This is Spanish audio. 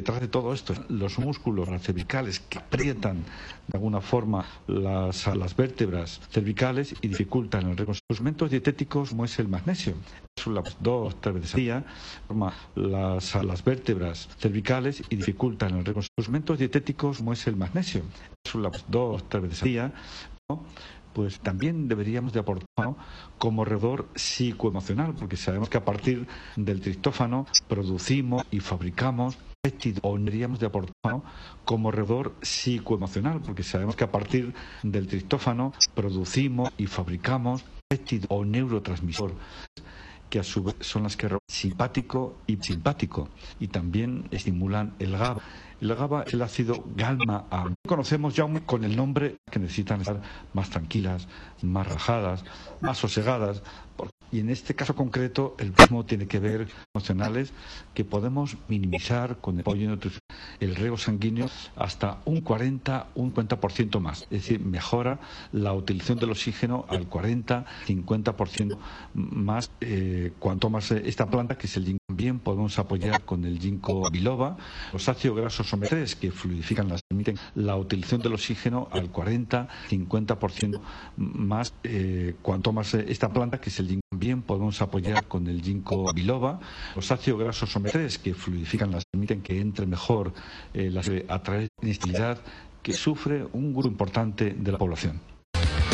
detrás de todo esto, los músculos cervicales que aprietan de alguna forma las vértebras cervicales y dificultan el recorrido. Los suplementos dietéticos como es el magnesio, las 2-3 veces al día, forma las vértebras cervicales y dificultan el recorrido. Los suplementos dietéticos como es el magnesio, las 2-3 veces al día, ¿no? Pues también deberíamos de aportar, ¿no?, como regulador psicoemocional, porque sabemos que a partir del triptófano producimos y fabricamos péptidos, o deberíamos de aportar, ¿no?, como regulador psicoemocional, porque sabemos que a partir del triptófano producimos y fabricamos péptidos o neurotransmisor, que a su vez son las que simpático y simpático, y también estimulan el GABA. El GABA, el ácido galma-A. Conocemos ya con el nombre que necesitan estar más tranquilas, más relajadas, más sosegadas. Y en este caso concreto, el mismo tiene que ver con emocionales que podemos minimizar con el apoyo nutricional, el riego sanguíneo hasta un 50% más. Es decir, mejora la utilización del oxígeno al 40-50% más cuanto más esta planta, que es el ginkgo. También podemos apoyar con el ginkgo biloba, los ácidos grasos omega 3 que fluidifican, permiten la utilización del oxígeno al 40-50% más cuanto más esta planta, que es el ginkgo. También podemos apoyar con el ginkgo biloba, los ácidos grasos omega 3 que fluidifican, permiten que entre mejor a través de la inestabilidad que sufre un grupo importante de la población.